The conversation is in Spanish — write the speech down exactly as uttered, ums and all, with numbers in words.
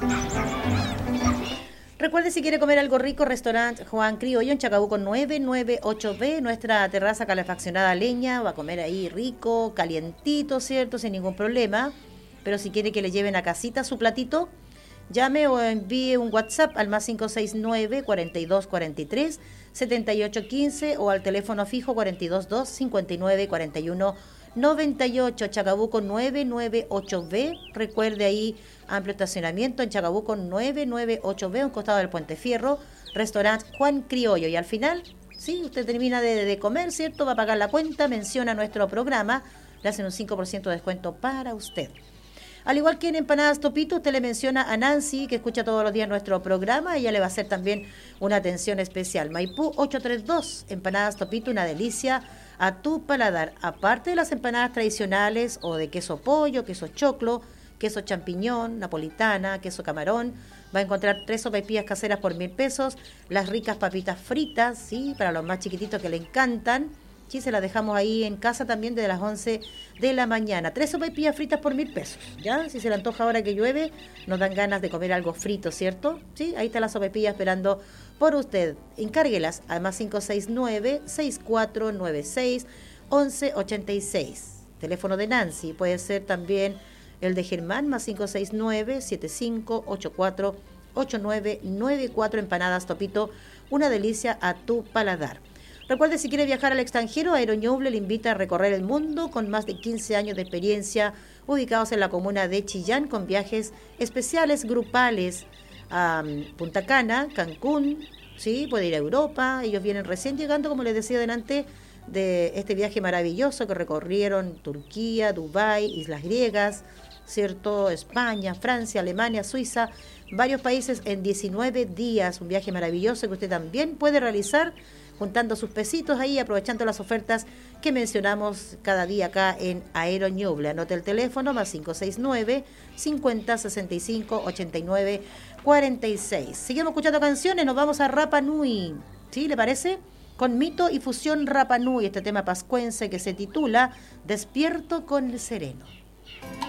Recuerde, si quiere comer algo rico, restaurante Juan Criollo en Chacabuco nueve nueve ocho B, nuestra terraza calefaccionada a leña, va a comer ahí rico, calientito, ¿cierto? Sin ningún problema. Pero si quiere que le lleven a casita su platito, llame o envíe un WhatsApp al más cinco seis nueve, cuatro dos cuatro tres, siete ocho uno cinco o al teléfono fijo cuatro dos dos, cinco nueve cuatro uno nueve ocho, Chacabuco nueve nueve ocho B. Recuerde ahí, amplio estacionamiento en Chacabuco nueve nueve ocho B, un costado del Puente Fierro, restaurante Juan Criollo. Y al final, sí, usted termina de, de comer, ¿cierto? Va a pagar la cuenta, menciona nuestro programa, le hacen un cinco por ciento de descuento para usted. Al igual que en Empanadas Topito, usted le menciona a Nancy, que escucha todos los días nuestro programa, ella le va a hacer también una atención especial. Maipú ochocientos treinta y dos, Empanadas Topito, una delicia a tu paladar. Aparte de las empanadas tradicionales o de queso pollo, queso choclo, queso champiñón, napolitana, queso camarón, va a encontrar tres sopaipillas caseras por mil pesos, las ricas papitas fritas, sí, para los más chiquititos que le encantan. Sí, se las dejamos ahí en casa también desde las once de la mañana. Tres sopaipillas fritas por mil pesos, ¿ya? Si se le antoja ahora que llueve, nos dan ganas de comer algo frito, ¿cierto? Sí, ahí está la sopaipilla esperando por usted. Encárguelas al más cinco seis nueve, seis cuatro nueve seis, once ochenta y seis. Teléfono de Nancy, puede ser también el de Germán, más cinco seis nueve, siete cinco ocho cuatro, ocho nueve nueve cuatro. Empanadas Topito, una delicia a tu paladar. Recuerde, si quiere viajar al extranjero, Aeroñuble le invita a recorrer el mundo con más de quince años de experiencia, ubicados en la comuna de Chillán, con viajes especiales grupales a Punta Cana, Cancún, sí, puede ir a Europa. Ellos vienen recién llegando, como les decía delante, de este viaje maravilloso que recorrieron Turquía, Dubái, Islas Griegas, ¿cierto? España, Francia, Alemania, Suiza, varios países en diecinueve días. Un viaje maravilloso que usted también puede realizar juntando sus pesitos ahí, aprovechando las ofertas que mencionamos cada día acá en Aeroñuble. Anote el teléfono, más cinco seis nueve, cincuenta, sesenta y cinco, ochenta y nueve, cuarenta y seis. Seguimos escuchando canciones, nos vamos a Rapa Nui, ¿sí? ¿Le parece? Con Mito y Fusión Rapa Nui, este tema pascuense que se titula Despierto con el Sereno.